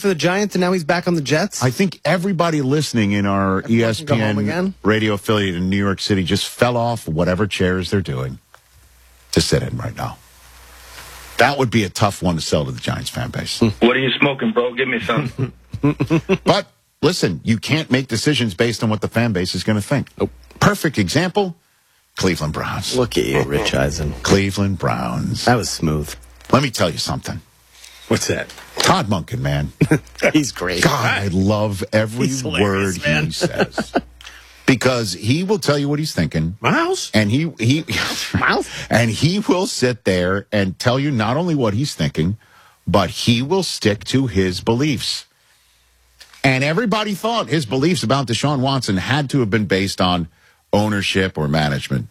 for the Giants, and now he's back on the Jets? I think everybody listening in our Everyone can go home ESPN again? radio affiliate in New York City just fell off whatever chairs they're doing to sit in right now. That would be a tough one to sell to the Giants fan base. What are you smoking, bro? Give me some. But listen, you can't make decisions based on what the fan base is going to think. Nope. Perfect example, Cleveland Browns. Look at you, Rich Eisen. Cleveland Browns. That was smooth. Let me tell you something. What's that? Todd Monken, man. He's great. God, I love every He's word hilarious, man. he says. Because he will tell you what he's thinking. Miles? And he Miles? and he will sit there and tell you not only what he's thinking, but he will stick to his beliefs. And everybody thought his beliefs about Deshaun Watson had to have been based on ownership or management.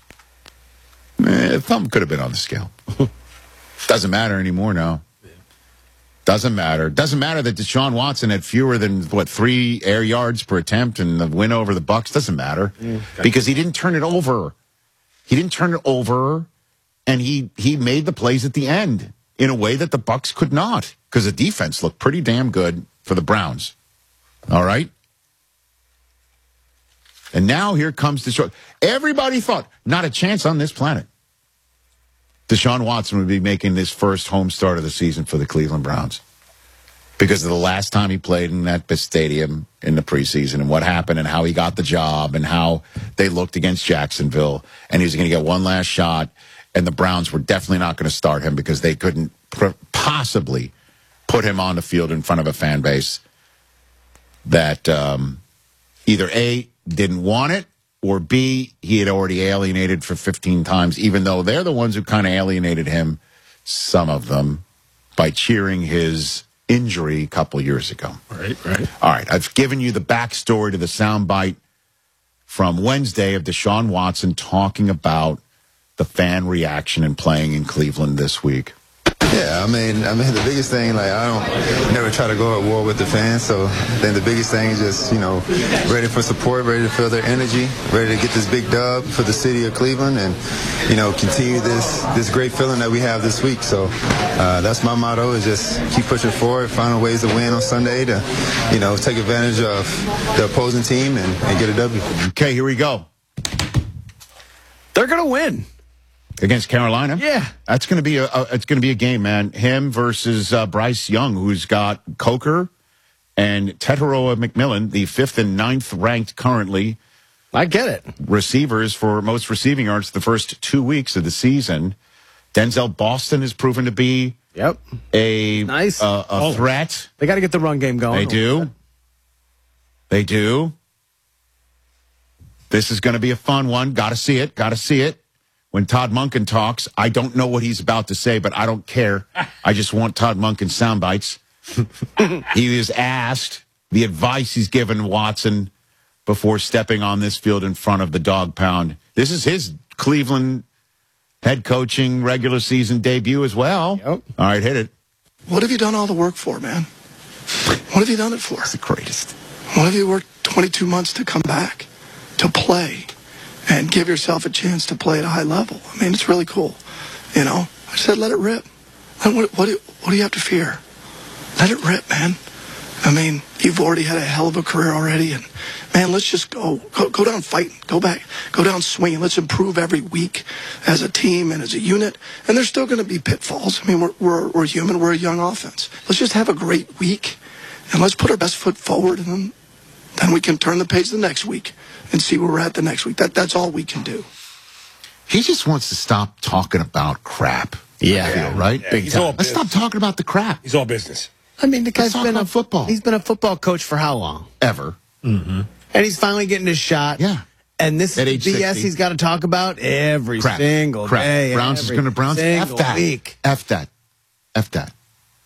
Thumb could have been on the scale. Doesn't matter anymore now. Doesn't matter. Doesn't matter that Deshaun Watson had fewer than, 3 air yards per attempt and the win over the Bucs. Doesn't matter. Because he didn't turn it over. He didn't turn it over, and he made the plays at the end in a way that the Bucs could not, because the defense looked pretty damn good for the Browns. All right? And now here comes Deshaun. Everybody thought, not a chance on this planet. Deshaun Watson would be making his first home start of the season for the Cleveland Browns because of the last time he played in that stadium in the preseason and what happened and how he got the job and how they looked against Jacksonville, and he was going to get one last shot, and the Browns were definitely not going to start him because they couldn't possibly put him on the field in front of a fan base that either A, didn't want it, or B, he had already alienated for 15 times, even though they're the ones who kind of alienated him, some of them, by cheering his injury a couple years ago. Right. All right, I've given you the backstory to the soundbite from Wednesday of Deshaun Watson talking about the fan reaction and playing in Cleveland this week. Yeah, I mean, the biggest thing, I don't never try to go at war with the fans. So then the biggest thing is just, ready for support, ready to feel their energy, ready to get this big dub for the city of Cleveland, and continue this great feeling that we have this week. So that's my motto: is just keep pushing forward, finding ways to win on Sunday to, take advantage of the opposing team and get a W. Okay, here we go. They're going to win. Against Carolina? Yeah. That's going to be it's going to be a game, man. Him versus Bryce Young, who's got Coker and Teteroa McMillan, the 5th and 9th ranked currently. I get it. Receivers for most receiving yards the first 2 weeks of the season. Denzel Boston has proven to be a nice a threat. They got to get the run game going. They do. This is going to be a fun one. Got to see it. When Todd Monken talks, I don't know what he's about to say, but I don't care. I just want Todd Monken sound bites. He was asked the advice he's given Watson before stepping on this field in front of the dog pound. This is his Cleveland head coaching regular season debut as well. Yep. All right, hit it. What have you done all the work for, man? What have you done it for? It's the greatest. What have you worked 22 months to come back, to play, and give yourself a chance to play at a high level? I mean, it's really cool. I said, let it rip. What do you have to fear? Let it rip, man. I mean, you've already had a hell of a career already, and man, let's just go down fighting, go down swinging. Let's improve every week as a team and as a unit. And there's still going to be pitfalls. I mean, we're human. We're a young offense. Let's just have a great week, and let's put our best foot forward, and then we can turn the page the next week and see where we're at the next week. That's all we can do. He just wants to stop talking about crap. Yeah. I feel, right? Yeah, Big he's time. all Let's stop talking about the crap. He's all business. I mean, the guy's talk been about football. He's been a football coach for how long? Ever. Mm-hmm. And he's finally getting his shot. Yeah. And this At is age BS 60. he's got to talk about every Crap. single Crap. day. Browns is going to Browns. Single F that. week. F that. F that.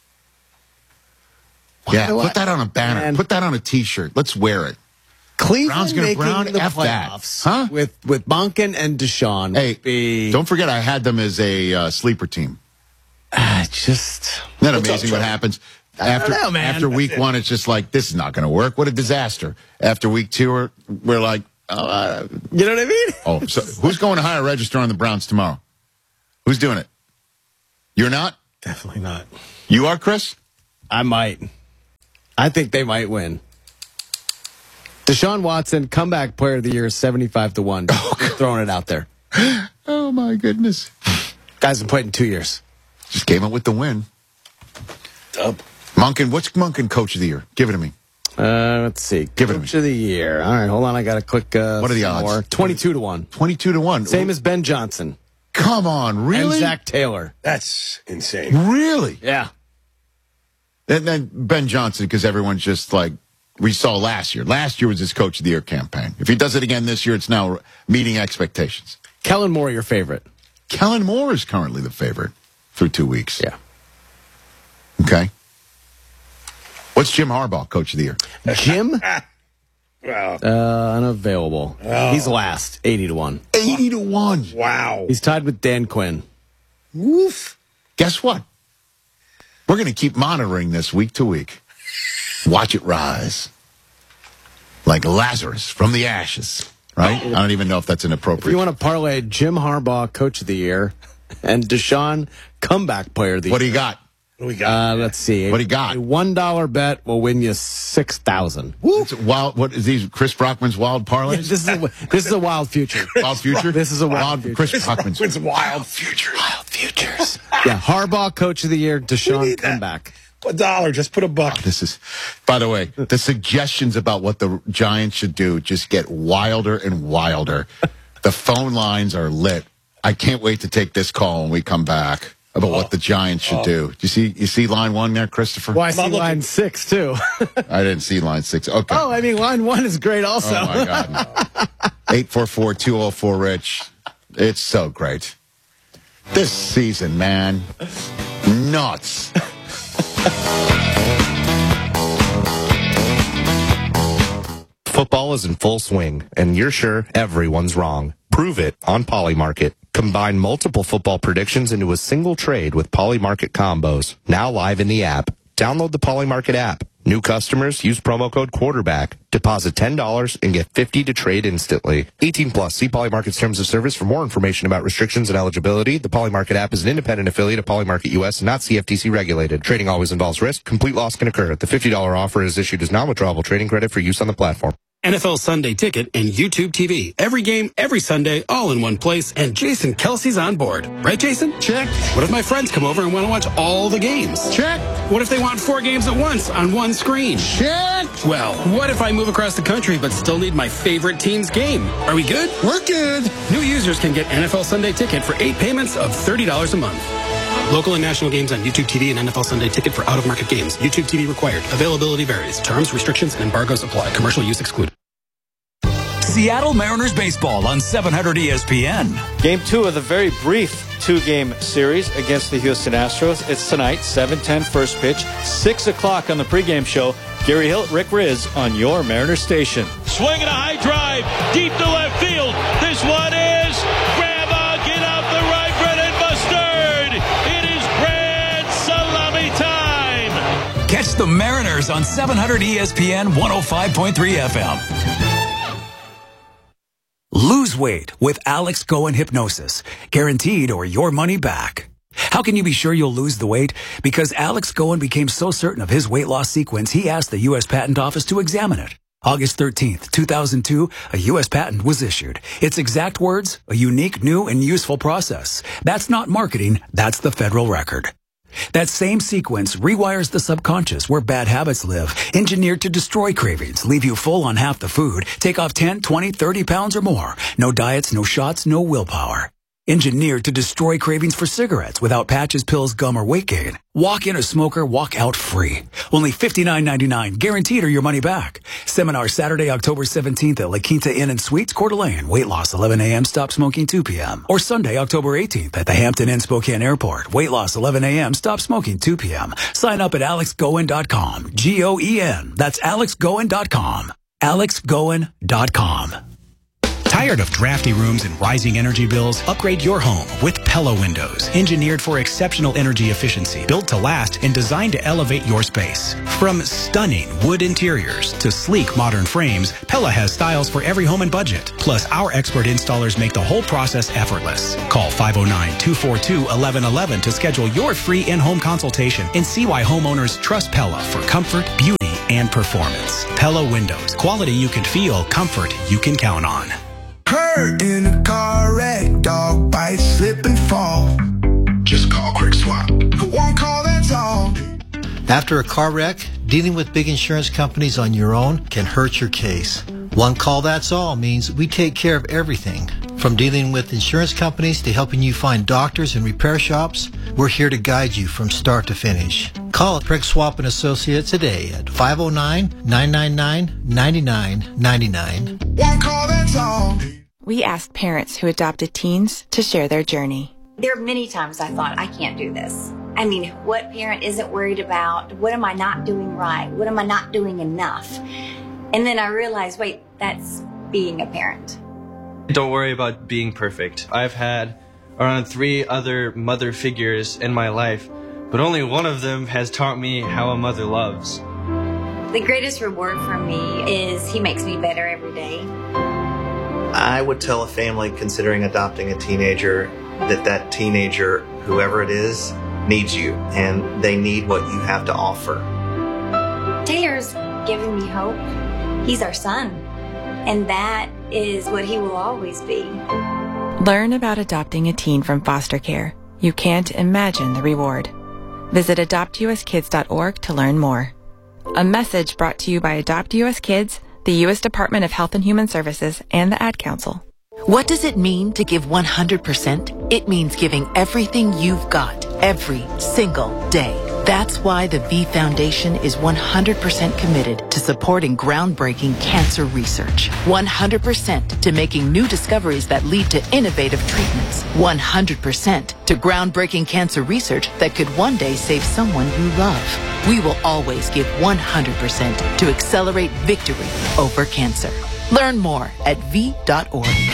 Yeah, put that on a banner. Man. Put that on a T-shirt. Let's wear it. Cleveland Brown's gonna making Brown the F that. playoffs Huh? with Monken and Deshaun. Hey, don't forget I had them as a sleeper team. Just Isn't that amazing what happens? don't know, man. After week one, it's just like, this is not going to work. What a disaster. After week two, we're like, you know what I mean? oh, so who's going to hire a register on the Browns tomorrow? Who's doing it? You're not? Definitely not. You are, Chris? I might. I think they might win. Deshaun Watson, comeback player of the year, 75-1. Just throwing it out there. Oh, my goodness. Guys have played in 2 years. Just came up with the win. Dub. Monken, what's Monken coach of the year? Give it to me. Let's see. Give it to me. Coach of the year. All right, hold on. I got to click. What are the odds? More. 22-1. 22-1. Same as Ben Johnson. Come on, really? And Zach Taylor. That's insane. Really? Yeah. And then Ben Johnson, because everyone's just like, we saw last year. Last year was his coach of the year campaign. If he does it again this year, it's now meeting expectations. Kellen Moore, your favorite. Kellen Moore is currently the favorite through 2 weeks. Yeah. Okay. What's Jim Harbaugh, coach of the year? Jim? Wow. Unavailable. He's last, 80-1. 80-1. Wow. He's tied with Dan Quinn. Woof. Guess what? We're going to keep monitoring this week to week. Watch it rise. Like Lazarus from the ashes. Right? I don't even know if that's an If appropriate. you want to parlay Jim Harbaugh, coach of the year, and Deshaun, comeback player of the year. What do you got? What do we got? Let's see. What do you got? A $1 bet will win you $6,000. It's wild. What is these? Chris Brockman's wild parlays? This is a wild future. Wild future? This is a wild future. Chris Brockman's It's wild future. Wild futures. Yeah, Harbaugh, coach of the year, Deshaun, need that. comeback. $1. Just put a buck. This is, by the way, the suggestions about what the Giants should do just get wilder and wilder. The phone lines are lit. I can't wait to take this call when we come back about what the Giants should do. You see line 1 there, Christopher? Well, I see I'm looking. line 6, too. I didn't see line 6. Okay. Oh, I mean, line 1 is great also. Oh, my God. 844-204-RICH. It's so great. This season, man. Nuts. Football is in full swing, and you're sure everyone's wrong. Prove it on Polymarket. Combine multiple football predictions into a single trade with Polymarket combos. Now live in the app. Download the Polymarket app. New customers use promo code quarterback. Deposit $10 and get $50 to trade instantly. 18 plus. See Polymarket's terms of service for more information about restrictions and eligibility. The Polymarket app is an independent affiliate of Polymarket US and not CFTC regulated. Trading always involves risk. Complete loss can occur. The $50 offer is issued as non-withdrawable trading credit for use on the platform. NFL Sunday Ticket and YouTube TV. Every game, every Sunday, all in one place. And Jason Kelsey's on board. Right, Jason? Check. What if my friends come over and want to watch all the games? Check. What if they want 4 games at once on one screen? Check. Well, what if I move across the country but still need my favorite team's game? Are we good? We're good. New users can get NFL Sunday Ticket for 8 payments of $30 a month. Local and national games on YouTube TV and NFL Sunday Ticket for out-of-market games. YouTube TV required. Availability varies. Terms, restrictions, and embargoes apply. Commercial use excluded. Seattle Mariners baseball on 700 ESPN. Game 2 of the very brief 2-game series against the Houston Astros. It's tonight, 7:10 first pitch, 6 o'clock on the pregame show. Gary Hill, Rick Riz on your Mariners station. Swinging a high drive, deep to left field. This one is grab a get out the right, bread and mustard. It is grand salami time. Catch the Mariners on 700 ESPN 105.3 FM. Lose weight with Alex Goen Hypnosis. Guaranteed or your money back. How can you be sure you'll lose the weight? Because Alex Goen became so certain of his weight loss sequence, he asked the U.S. Patent Office to examine it. August 13th, 2002, a U.S. patent was issued. Its exact words, a unique, new, and useful process. That's not marketing, that's the federal record. That same sequence rewires the subconscious where bad habits live, engineered to destroy cravings, leave you full on half the food, take off 10, 20, 30 pounds or more. No diets, no shots, no willpower. Engineered to destroy cravings for cigarettes without patches, pills, gum, or weight gain. Walk in a smoker, walk out free. Only $59.99, guaranteed or your money back. Seminar Saturday, October 17th at La Quinta Inn and Suites, Coeur d'Alene. Weight loss 11 a.m., stop smoking 2 p.m. Or Sunday, October 18th at the Hampton Inn Spokane Airport. Weight loss 11 a.m., stop smoking 2 p.m. Sign up at alexgoen.com. G-O-E-N. That's alexgoen.com. alexgoen.com. Tired of drafty rooms and rising energy bills? Upgrade your home with Pella Windows. Engineered for exceptional energy efficiency, built to last, and designed to elevate your space. From stunning wood interiors to sleek modern frames, Pella has styles for every home and budget. Plus, our expert installers make the whole process effortless. Call 509-242-1111 to schedule your free in-home consultation and see why homeowners trust Pella for comfort, beauty, and performance. Pella Windows. Quality you can feel, comfort you can count on. Hurt in a car wreck, dog bite, slip and fall. Just call Quick Swap. One call, that's all. After a car wreck, dealing with big insurance companies on your own can hurt your case. One call, that's all means we take care of everything. From dealing with insurance companies to helping you find doctors and repair shops, we're here to guide you from start to finish. Call Craig Swap & Associates today at 509-999-9999. One call, that's all. We asked parents who adopted teens to share their journey. There are many times I thought, I can't do this. I mean, what parent isn't worried about? What am I not doing right? What am I not doing enough? And then I realized, wait, that's being a parent. Don't worry about being perfect. I've had around 3 other mother figures in my life, but only one of them has taught me how a mother loves. The greatest reward for me is he makes me better every day. I would tell a family considering adopting a teenager that teenager, whoever it is, needs you, and they need what you have to offer. Taylor's giving me hope. He's our son, and that is what he will always be. Learn about adopting a teen from foster care. You can't imagine the reward. Visit adoptuskids.org to learn more. A message brought to you by Adopt US Kids, the U.S. Department of Health and Human Services, and the Ad Council. What does it mean to give 100%? It means giving everything you've got every single day. That's why the V Foundation is 100% committed to supporting groundbreaking cancer research. 100% to making new discoveries that lead to innovative treatments. 100% to groundbreaking cancer research that could one day save someone you love. We will always give 100% to accelerate victory over cancer. Learn more at V.org.